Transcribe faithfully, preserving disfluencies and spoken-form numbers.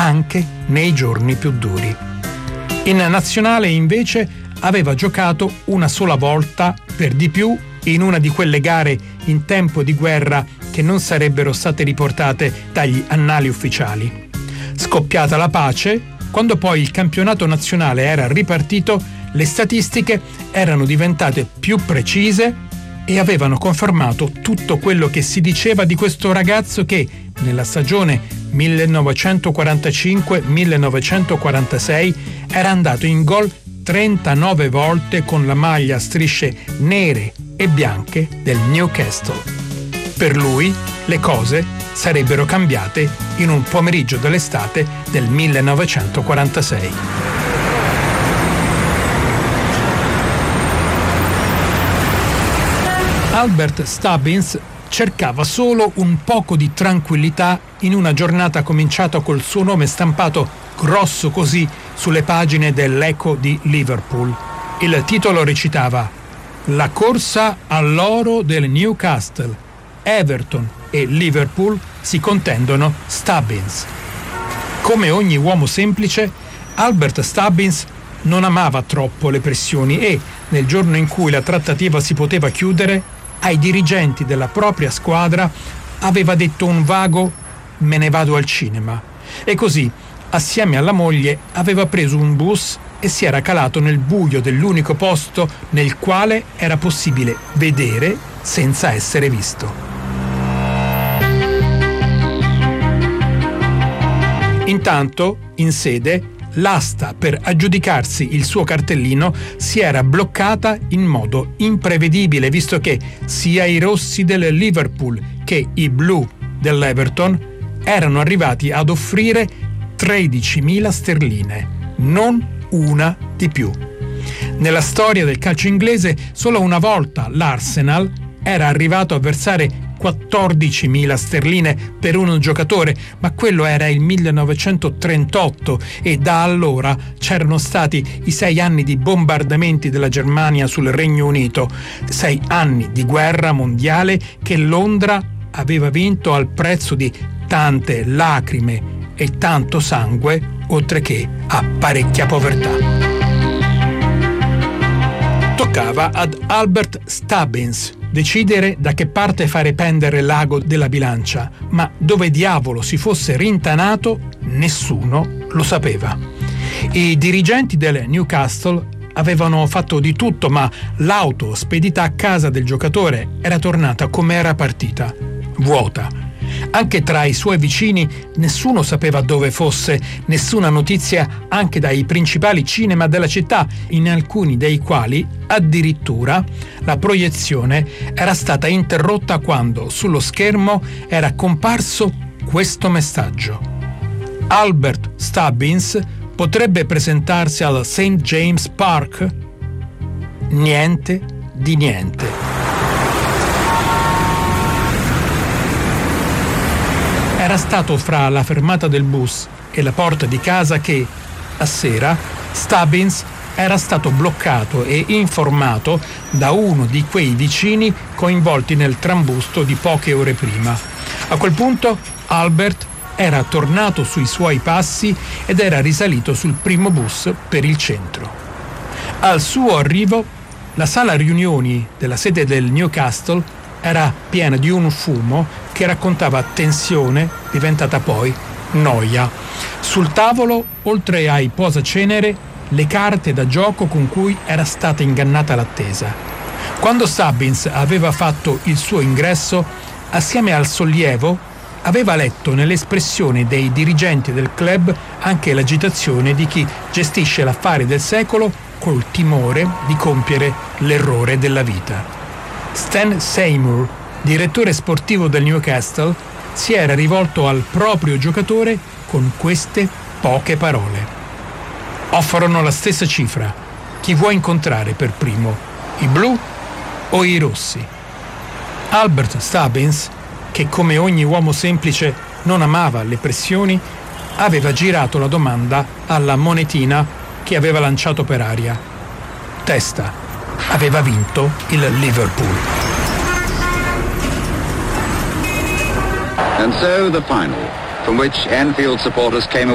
anche nei giorni più duri. In nazionale invece aveva giocato una sola volta, per di più in una di quelle gare in tempo di guerra che non sarebbero state riportate dagli annali ufficiali. Scoppiata la pace, quando poi il campionato nazionale era ripartito, le statistiche erano diventate più precise e avevano confermato tutto quello che si diceva di questo ragazzo che, nella stagione millenovecentoquarantacinque millenovecentoquarantasei, era andato in gol trentanove volte con la maglia a strisce nere e bianche del Newcastle. Per lui le cose sarebbero cambiate in un pomeriggio dell'estate del millenovecentoquarantasei. Albert Stubbins cercava solo un poco di tranquillità in una giornata cominciata col suo nome stampato grosso così sulle pagine dell'Echo di Liverpool. Il titolo recitava: La corsa all'oro del Newcastle. Everton e Liverpool si contendono Stubbins. Come ogni uomo semplice, Albert Stubbins non amava troppo le pressioni e, nel giorno in cui la trattativa si poteva chiudere, ai dirigenti della propria squadra aveva detto un vago «me ne vado al cinema» e così, assieme alla moglie, aveva preso un bus e si era calato nel buio dell'unico posto nel quale era possibile vedere senza essere visto. Intanto, in sede, l'asta per aggiudicarsi il suo cartellino si era bloccata in modo imprevedibile, visto che sia i rossi del Liverpool che i blu dell'Everton erano arrivati ad offrire tredicimila sterline, non una di più. Nella storia del calcio inglese solo una volta l'Arsenal era arrivato a versare quattordicimila sterline per un giocatore, ma quello era il millenovecentotrentotto e da allora c'erano stati i sei anni di bombardamenti della Germania sul Regno Unito, sei anni di guerra mondiale che Londra aveva vinto al prezzo di tante lacrime e tanto sangue, oltre che a parecchia povertà. Toccava ad Albert Stubbins decidere da che parte fare pendere l'ago della bilancia, ma dove diavolo si fosse rintanato nessuno lo sapeva. I dirigenti del Newcastle avevano fatto di tutto, ma l'auto spedita a casa del giocatore era tornata come era partita, vuota. Anche tra i suoi vicini nessuno sapeva dove fosse, nessuna notizia anche dai principali cinema della città, in alcuni dei quali addirittura la proiezione era stata interrotta quando sullo schermo era comparso questo messaggio: Albert Stubbins potrebbe presentarsi al Saint James Park? Niente di niente. Era stato fra la fermata del bus e la porta di casa che, a sera, Stubbins era stato bloccato e informato da uno di quei vicini coinvolti nel trambusto di poche ore prima. A quel punto Albert era tornato sui suoi passi ed era risalito sul primo bus per il centro. Al suo arrivo, la sala riunioni della sede del Newcastle era piena di un fumo che raccontava tensione diventata poi noia. Sul tavolo, oltre ai posacenere, le carte da gioco con cui era stata ingannata l'attesa. Quando Stubbins aveva fatto il suo ingresso, assieme al sollievo, aveva letto nell'espressione dei dirigenti del club anche l'agitazione di chi gestisce l'affare del secolo col timore di compiere l'errore della vita. Stan Seymour, direttore sportivo del Newcastle, si era rivolto al proprio giocatore con queste poche parole: offrono la stessa cifra. Chi vuoi incontrare per primo, i blu o i rossi? Albert Stubbins, che come ogni uomo semplice non amava le pressioni, aveva girato la domanda alla monetina che aveva lanciato per aria. Testa. Aveva vinto il Liverpool. And so the final, from which Anfield supporters came